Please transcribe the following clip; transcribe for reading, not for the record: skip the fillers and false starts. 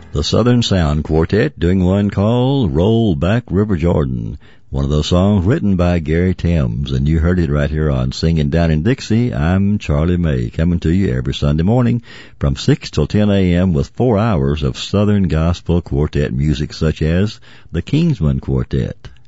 The Southern Sound Quartet doing one called Roll Back River Jordan, one of those songs written by Gary Thames, and you heard it right here on Singing Down in Dixie. I'm Charlie May, coming to you every Sunday morning from 6 till 10 a.m. with 4 hours of Southern Gospel Quartet music such as the Kingsman Quartet,